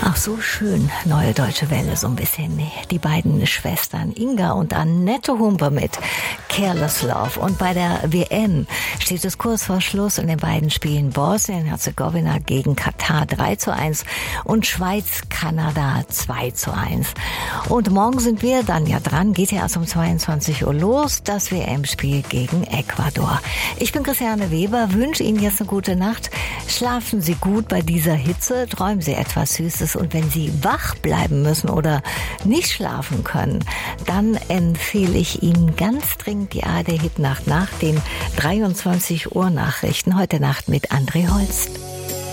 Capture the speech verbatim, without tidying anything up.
Ach, so schön, Neue Deutsche Welle, so ein bisschen. Die beiden Schwestern Inga und Annette Humpe mit Careless Love. Und bei der W M steht es kurz vor Schluss und den beiden spielen Bosnien-Herzegowina gegen Katar drei zu eins und Schweiz-Kanada zwei zu eins. Und morgen sind wir dann ja dran, geht ja erst um zweiundzwanzig Uhr los, das W M-Spiel gegen Ecuador. Ich bin Christiane Weber, wünsche Ihnen jetzt eine gute Nacht. Schlafen Sie gut bei dieser Hitze, träumen Sie etwas Süßes und wenn Sie wach bleiben müssen oder nicht schlafen können, dann empfehle ich Ihnen ganz dringend die A R D Hitnacht nach den dreiundzwanzig Uhr Nachrichten heute Nacht mit André Holst.